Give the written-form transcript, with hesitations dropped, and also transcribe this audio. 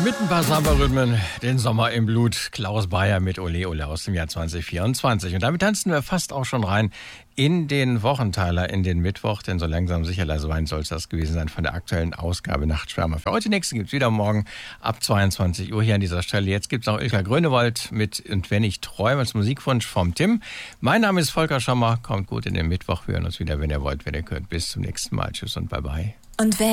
Mit ein paar Samba-Rhythmen, den Sommer im Blut, Klaus Bayer mit Ole Ole aus dem Jahr 2024. Und damit tanzen wir fast auch schon rein in den Wochenteiler, in den Mittwoch, denn so langsam sicher leise Wein soll es das gewesen sein von der aktuellen Ausgabe Nachtschwärmer. Für heute nächsten gibt es wieder morgen ab 22 Uhr hier an dieser Stelle. Jetzt gibt es noch Ilka Grönewald mit Und wenn ich träume als Musikwunsch vom Tim. Mein Name ist Volker Schommer, kommt gut in den Mittwoch, wir hören uns wieder, wenn ihr wollt, wenn ihr könnt. Bis zum nächsten Mal, tschüss und bye bye. Und wenn